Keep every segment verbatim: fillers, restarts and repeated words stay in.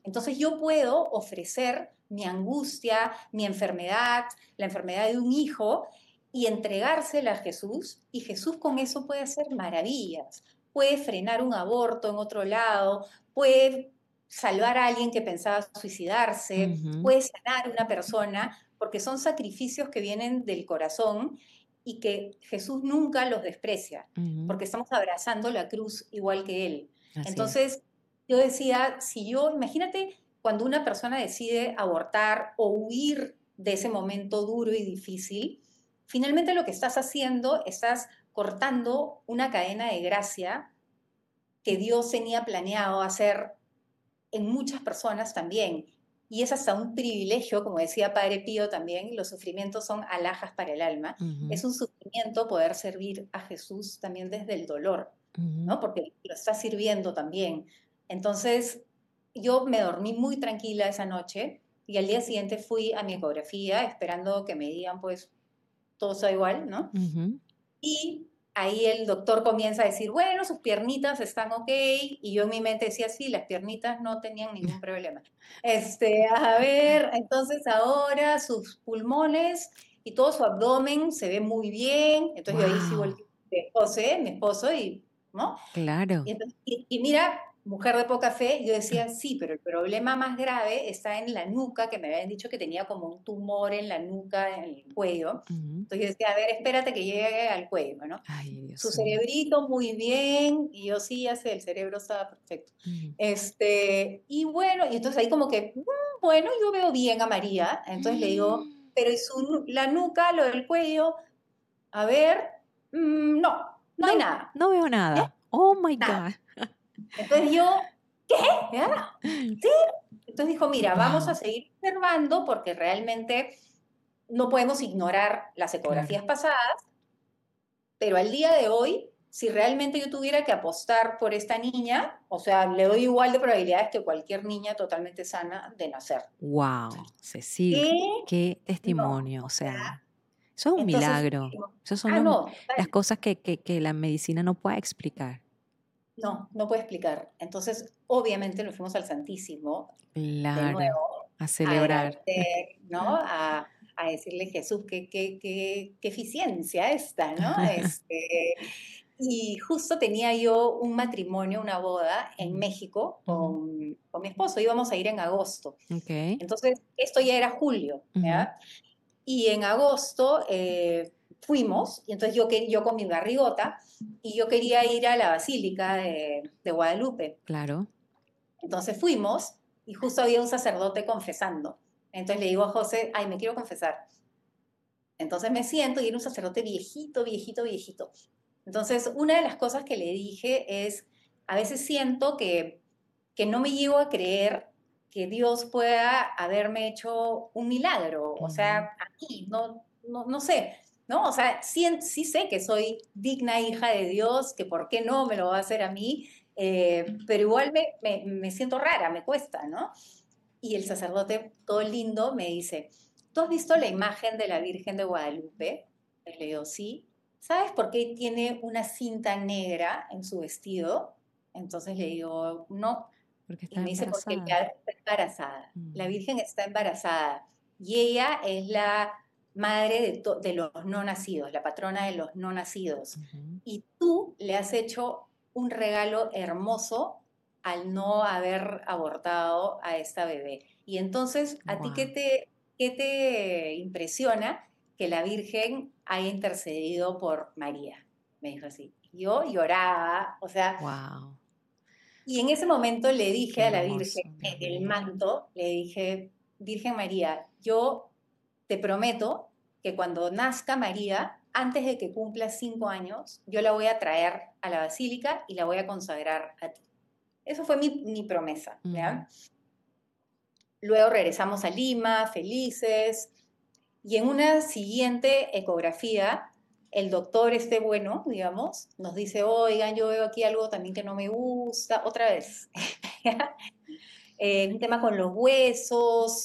Entonces yo puedo ofrecer mi angustia, mi enfermedad, la enfermedad de un hijo y entregársela a Jesús, y Jesús con eso puede hacer maravillas. Puede frenar un aborto en otro lado, puede salvar a alguien que pensaba suicidarse, Ujú. puede sanar a una persona, porque son sacrificios que vienen del corazón y que Jesús nunca los desprecia, Ujú. porque estamos abrazando la cruz igual que Él. Así es. Entonces, yo decía, si yo, imagínate cuando una persona decide abortar o huir de ese momento duro y difícil, finalmente lo que estás haciendo, estás cortando una cadena de gracia que Dios tenía planeado hacer en muchas personas también. Y es hasta un privilegio, como decía Padre Pío también, los sufrimientos son alhajas para el alma. Ujú. Es un sufrimiento poder servir a Jesús también desde el dolor, Ujú. ¿no? Porque lo está sirviendo también. Entonces, yo me dormí muy tranquila esa noche y al día siguiente fui a mi ecografía esperando que me digan, pues, todo está igual, ¿no? Ujú. Y ahí el doctor comienza a decir, bueno, sus piernitas están ok, y yo en mi mente decía, sí, las piernitas no tenían ningún problema. Este, a ver, entonces ahora sus pulmones y todo su abdomen se ve muy bien, entonces yo ahí sigo el Guau, de José, mi esposo, y, ¿no? Y, claro. entonces- y- y mira, mujer de poca fe, yo decía, sí, pero el problema más grave está en la nuca, que me habían dicho que tenía como un tumor en la nuca, en el cuello. Ujú. Entonces yo decía, a ver, espérate que llegue al cuello, ¿no? Ay, Su Dios mío. cerebrito muy bien, y yo sí, ya sé, el cerebro estaba perfecto. Ujú. Este, y bueno, y entonces ahí como que, mm, bueno, yo veo bien a María, entonces le digo, Mm. pero ¿y su, nu- la nuca, lo del cuello? A ver, mm, no, no hay No, nada, no veo ¿eh? nada. Oh my Nada. God. Entonces yo, ¿qué? ¿Ya? ¿Sí? Entonces dijo, mira, vamos a Wow, seguir observando porque realmente no podemos ignorar las ecografías claro. pasadas, pero al día de hoy, si realmente yo tuviera que apostar por esta niña, o sea, le doy igual de probabilidades que cualquier niña totalmente sana de nacer. Wow, Cecil, ¿Qué? qué No. testimonio. O O sea, sea, eso es un entonces, milagro. Esos son ah, los, no, las total. cosas que, que, que la medicina no puede explicar. No, no puedo explicar. Entonces, obviamente nos fuimos al Santísimo de Claro, nuevo a a celebrar. agradecer, ¿no? A, a decirle, Jesús, qué, qué, qué, qué eficiencia esta, ¿no? Este, y justo tenía yo un matrimonio, una boda en Ujú, México ujú. con, con mi esposo, íbamos a ir en agosto. Ok. Entonces, esto ya era julio, Ujú, ¿ya? Y en agosto eh, fuimos, y entonces yo, que, yo con mi barrigota, y yo quería ir a la Basílica de, de Guadalupe. claro. Entonces fuimos y justo había un sacerdote confesando. Entonces le digo a José, ay, me quiero confesar. Entonces me siento y era un sacerdote viejito, viejito, viejito. Entonces una de las cosas que le dije es, a veces siento que, que no me llevo a creer que Dios pueda haberme hecho un milagro. O sea, Ujú, a mí, no, no, no sé, ¿no? O sea, sí, sí sé que soy digna hija de Dios, que por qué no me lo va a hacer a mí, eh, pero igual me, me, me siento rara, me cuesta, ¿no? Y el sacerdote, todo lindo, me dice, ¿tú has visto la imagen de la Virgen de Guadalupe? Y le digo, sí. ¿Sabes por qué tiene una cinta negra en su vestido? Entonces le digo, no. porque Y está me dice, porque embarazada. ella está embarazada. La Mm, Virgen está embarazada. Y ella es la madre de, to- de los no nacidos, la patrona de los no nacidos. ujú. Y tú le has hecho un regalo hermoso al no haber abortado a esta bebé. Y entonces, ¿a ti qué Guau, te, qué te impresiona que la Virgen haya intercedido por María? Me dijo así. Yo lloraba, o sea, guau, y en ese momento le dije qué a la Virgen, hermoso, Dios en el mío. manto, le dije, Virgen María, yo te prometo que cuando nazca María, antes de que cumpla cinco años, yo la voy a traer a la basílica y la voy a consagrar a ti. Eso fue mi, mi promesa, Ujú, ¿ya? Luego regresamos a Lima, felices, y en una siguiente ecografía, el doctor este bueno, digamos, nos dice, oigan, yo veo aquí algo también que no me gusta, otra vez. Eh, un tema con los huesos.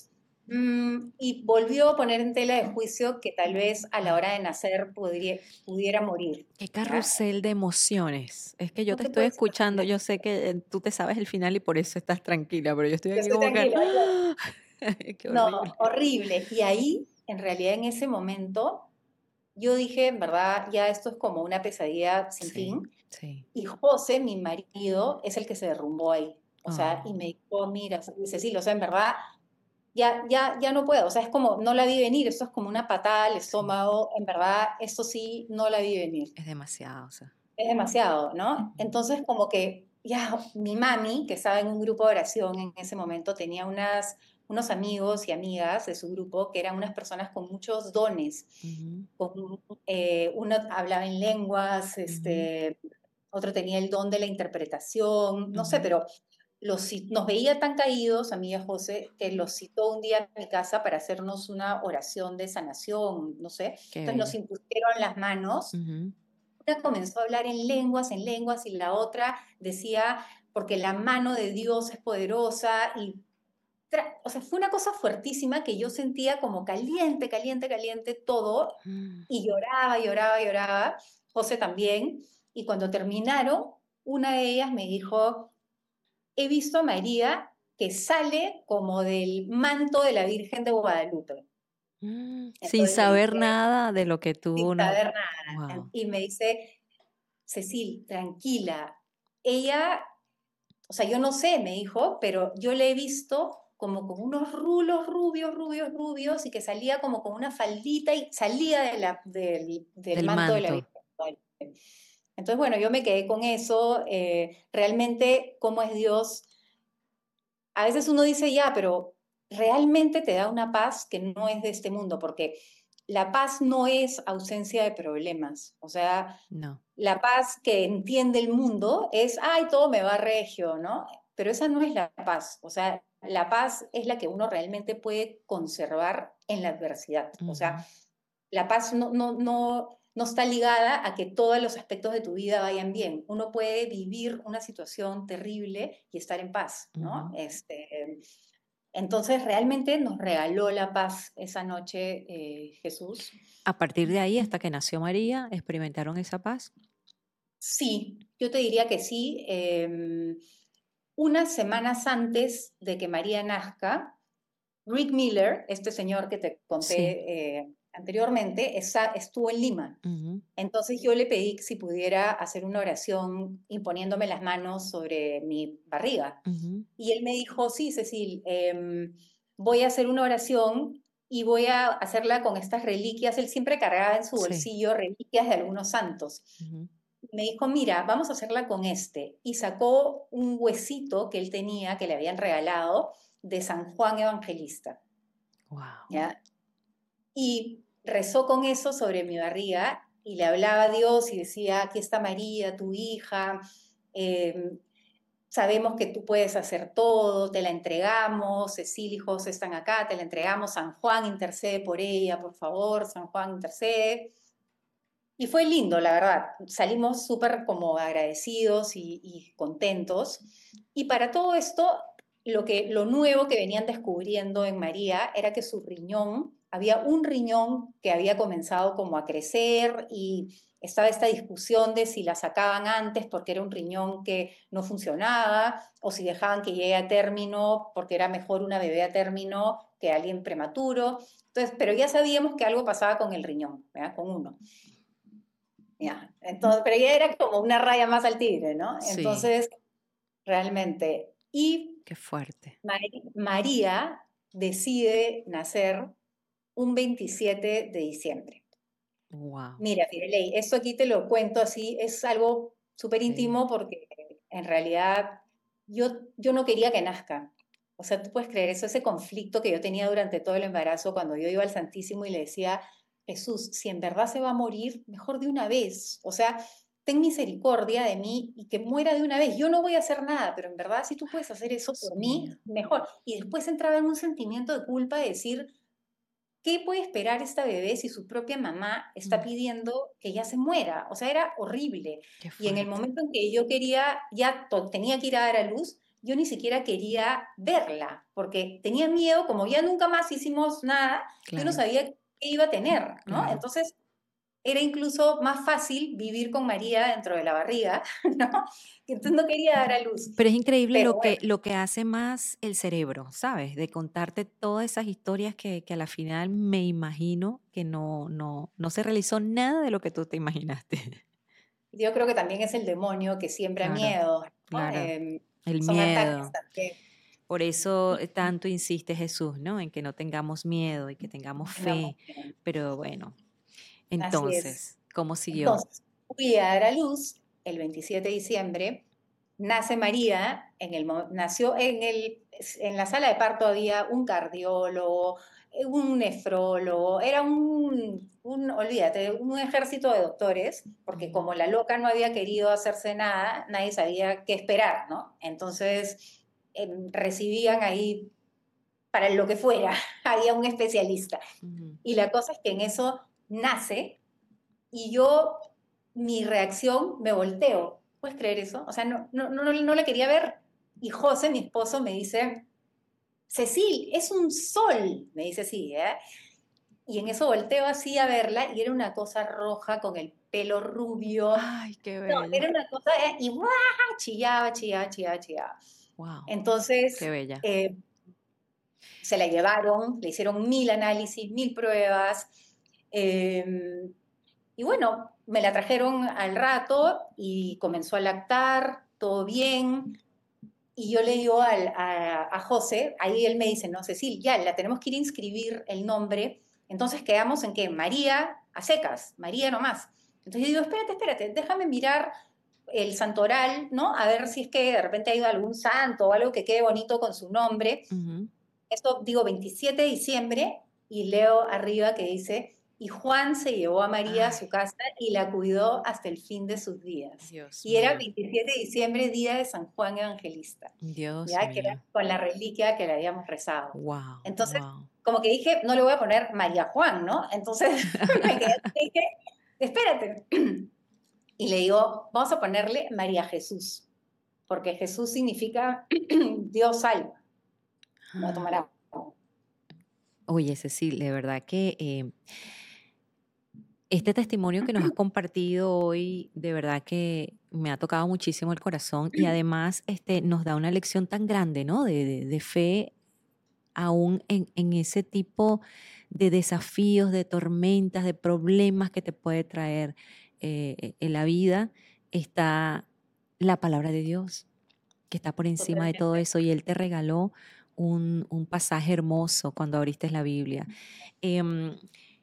Mm, y volvió a poner en tela de juicio que tal vez a la hora de nacer podría, pudiera morir, Qué ¿ya? carrusel de emociones. Es que yo No te te estoy puedes escuchando, imaginar. yo sé que eh, tú te sabes el final y por eso estás tranquila, pero yo estoy Yo aquí estoy como que, tranquila. ¡ah! Qué No, horrible. horrible. Y ahí, en realidad, en ese momento, yo dije, en verdad, ya esto es como una pesadilla sin Sí, fin. sí. Y José, mi marido, es el que se derrumbó ahí. O sea, y Oh, me dijo, mira, Cecilia, o sea, en verdad, ya, ya, ya no puedo. O sea, es como, no la vi venir. Esto es como una patada al sí, estómago. En verdad, esto sí, no la vi venir. es demasiado, o sea. Es demasiado, ¿no? Ujú. Entonces, como que ya mi mami, que estaba en un grupo de oración en ese momento, tenía unas, unos amigos y amigas de su grupo que eran unas personas con muchos dones. Ujú, Con, eh, uno hablaba en lenguas, ujú, este, otro tenía el don de la interpretación, no sé, ujú. pero los, ci- nos veía tan caídos, a mí y a José, que los citó un día a mi casa para hacernos una oración de sanación, no sé. Qué Entonces nos bello. impusieron las manos, Ujú. una comenzó a hablar en lenguas, en lenguas, y la otra decía, porque la mano de Dios es poderosa, y, tra- o sea, fue una cosa fuertísima que yo sentía como caliente, caliente, caliente todo, Mm. y lloraba, lloraba, lloraba, José también, y cuando terminaron, una de ellas me dijo, he visto a María que sale como del manto de la Virgen de Guadalupe. Mm, sin Entonces me saber dice, nada de lo que sin tú no. saber nada, Wow. y me dice, Cecil, tranquila. Ella, o sea, yo no sé, me dijo, pero yo le he visto como con unos rulos rubios, rubios, rubios, y que salía como con una faldita y salía de la, del, del Del manto de la manto. Virgen. Entonces, bueno, yo me quedé con eso. Eh, realmente, ¿cómo es Dios? A veces uno dice, ya, pero realmente te da una paz que no es de este mundo, porque la paz no es ausencia de problemas. O sea, No. la paz que entiende el mundo es, ay, todo me va regio, ¿no? Pero esa no es la paz. O sea, la paz es la que uno realmente puede conservar en la adversidad. O sea, Ujú, la paz no, no, no, no está ligada a que todos los aspectos de tu vida vayan bien. Uno puede vivir una situación terrible y estar en paz, ¿no? ujú. Este, entonces, realmente nos regaló la paz esa noche eh, Jesús. A partir de ahí, hasta que nació María, experimentaron esa paz. Sí, yo te diría que sí. Eh, unas semanas antes de que María nazca, Rick Miller, este señor que te Sí. conté eh, anteriormente, esa- estuvo en Lima. Ujú, Entonces yo le pedí si pudiera hacer una oración imponiéndome las manos sobre mi barriga. ujú. Y él me dijo, sí, Cecil, em, voy a hacer una oración y voy a hacerla con estas reliquias. Él siempre cargaba en su Sí. bolsillo reliquias de algunos santos. Ujú. Me dijo, mira, vamos a hacerla con este. Y sacó un huesito que él tenía, que le habían regalado, de San Juan Evangelista. Wow. ¿Ya? Y rezó con eso sobre mi barriga y le hablaba a Dios y decía, aquí está María, tu hija, eh, sabemos que tú puedes hacer todo, te la entregamos, Cecilia y José están acá, te la entregamos, San Juan intercede por ella, por favor, San Juan intercede. Y fue lindo, la verdad. Salimos súper como agradecidos y, y contentos. Y para todo esto, lo, que, lo nuevo que venían descubriendo en María era que su riñón, había un riñón que había comenzado como a crecer y estaba esta discusión de si la sacaban antes porque era un riñón que no funcionaba o si dejaban que llegue a término porque era mejor una bebé a término que alguien prematuro. Entonces, pero ya sabíamos que algo pasaba con el riñón, ¿verdad? Con uno. Ya, entonces, pero ya era como una raya más al tigre, ¿no? Sí. Entonces, realmente. Y Qué fuerte. Mari- María decide nacer un veintisiete de diciembre. Wow. Mira, Firelei, esto aquí te lo cuento así, es algo súper Sí. íntimo porque en realidad yo, yo no quería que nazca. O sea, tú puedes creer eso, ese conflicto que yo tenía durante todo el embarazo cuando yo iba al Santísimo y le decía, Jesús, si en verdad se va a morir, mejor de una vez. O sea, ten misericordia de mí y que muera de una vez. Yo no voy a hacer nada, pero en verdad si tú puedes hacer eso Dios por mí, mío. mejor. Y después entraba en un sentimiento de culpa de decir, ¿qué puede esperar esta bebé si su propia mamá está Mm, pidiendo que ya se muera? O sea, era horrible. qué Y en el fuerte. momento en que yo quería, ya to- tenía que ir a dar a luz, yo ni siquiera quería verla, porque tenía miedo, como ya nunca más hicimos nada, yo no Claro, sabía qué iba a tener, ¿no? claro. Entonces era incluso más fácil vivir con María dentro de la barriga, ¿no? Entonces no quería dar a luz. Pero es increíble Pero lo que, bueno, lo que hace más el cerebro, ¿sabes? De contarte todas esas historias que, que a la final me imagino que no, no, no se realizó nada de lo que tú te imaginaste. yo creo que también es el demonio que siembra Claro, miedo, ¿no? claro. Em, El son ataques miedo. también. Por eso eh, tanto insiste Jesús, ¿no? En que no tengamos miedo y que tengamos Tengamos fe. miedo. Pero bueno, Así es. entonces, ¿cómo siguió? Entonces, fui a dar a luz el veintisiete de diciembre, nace María, en el, nació en, el, en la sala de parto había un cardiólogo, un nefrólogo, era un, un, olvídate, un ejército de doctores, porque Ujú. como la loca no había querido hacerse nada, nadie sabía qué esperar, ¿no? Entonces, eh, recibían ahí para lo que fuera, había un especialista. Ujú. Y la cosa es que en eso nace y yo, mi reacción, me volteo. ¿Puedes creer eso? O sea, no, no, no, no la quería ver. Y José, mi esposo, me dice, Cecil, es un sol. Me dice así, ¿eh? Y en eso volteo así a verla y era una cosa roja con el pelo rubio. Ay, qué No, bella. era una cosa, ¿eh? Y ¡guau! Chillaba, chillaba, chillaba, chillaba. Wow, qué Entonces, bella. eh, se la llevaron, le hicieron mil análisis, mil pruebas. Eh, y bueno, me la trajeron al rato y comenzó a lactar, todo bien. Y yo le digo al, a, a José, ahí él me dice, no, Cecil, ya, la tenemos que ir a inscribir el nombre. Entonces quedamos en que María a secas, María nomás. Entonces yo digo, espérate, espérate, déjame mirar el santoral, ¿no? A ver si es que de repente ha ido algún santo o algo que quede bonito con su nombre. Ujú. Esto digo veintisiete de diciembre y leo arriba que dice, y Juan se llevó a María a Ay, su casa y la cuidó hasta el fin de sus días. Dios Y era mío, veintisiete de diciembre, día de San Juan Evangelista, Dios ya que era mío. con la reliquia que le habíamos rezado. Wow, Entonces, wow. como que dije, no le voy a poner María Juan, ¿no? Entonces me quedé, dije, espérate. Y le digo, vamos a ponerle María Jesús, porque Jesús significa Dios salva. Voy a tomar agua. Oye, Cecil, de verdad que eh, este testimonio que nos has compartido hoy, de verdad que me ha tocado muchísimo el corazón y además este, nos da una lección tan grande, ¿no? De, de- de fe aún en, en ese tipo de desafíos, de tormentas, de problemas que te puede traer eh, en la vida, está la palabra de Dios, que está por encima de todo Totalmente. eso y Él te regaló un, un pasaje hermoso cuando abriste la Biblia. Em,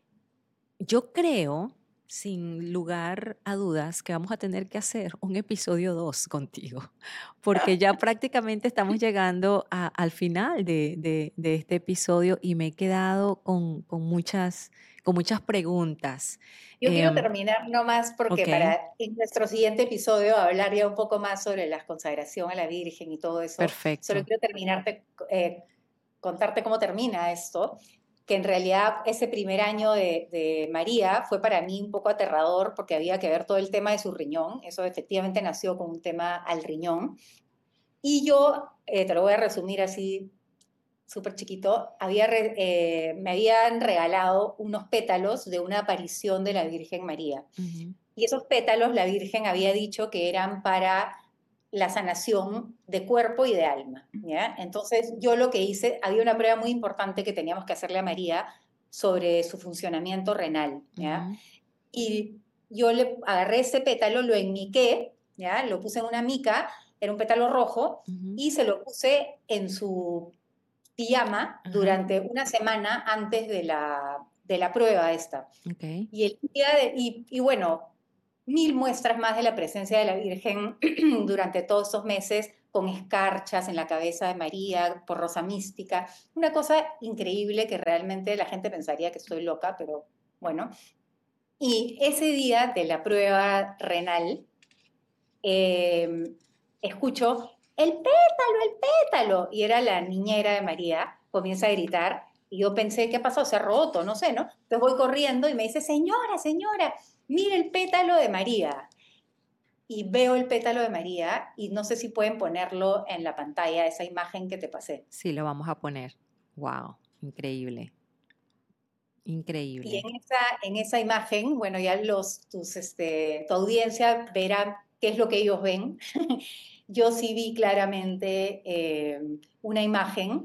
yo creo, sin lugar a dudas, que vamos a tener que hacer un episodio dos contigo, porque ya prácticamente estamos llegando a- al final de, de- de este episodio y me he quedado con, con muchas, con muchas preguntas. Yo quiero Em, terminar nomás porque ok, para en nuestro siguiente episodio hablar ya un poco más sobre la consagración a la Virgen y todo eso. Solo perfecto. quiero terminarte, eh, contarte cómo termina esto, que en realidad ese primer año de, de María fue para mí un poco aterrador porque había que ver todo el tema de su riñón. Eso efectivamente nació con un tema al riñón. Y yo, eh, te lo voy a resumir así súper chiquito, había re- eh, me habían regalado unos pétalos de una aparición de la Virgen María. Ujú, Y esos pétalos la Virgen había dicho que eran para la sanación de cuerpo y de alma. ¿Ya? Entonces yo lo que hice, había una prueba muy importante que teníamos que hacerle a María sobre su funcionamiento renal. ¿Ya? ujú, Y yo le agarré ese pétalo, lo enmiqué, ¿ya? Lo puse en una mica, era un pétalo rojo, ujú. y se lo puse en su pijama Ajá, durante una semana antes de la, de la prueba esta. ok. Y, el día de, y, y bueno, mil muestras más de la presencia de la Virgen durante todos estos meses, con escarchas en la cabeza de María, por rosa mística, una cosa increíble que realmente la gente pensaría que estoy loca, pero bueno. Y ese día de la prueba renal, eh, escucho, el pétalo, el pétalo, y era la niñera de María, comienza a gritar, y yo pensé, ¿qué pasó? Se ha roto, no sé, ¿no? Entonces voy corriendo y me dice, señora, señora, mire el pétalo de María. y veo el pétalo de María y no sé si pueden ponerlo en la pantalla, esa imagen que te pasé. Sí, lo vamos a poner. Wow, increíble. Y Increíble. en esa, en esa imagen, bueno, ya los, tus, este, tu audiencia verá qué es lo que ellos ven. Yo sí vi claramente eh, una imagen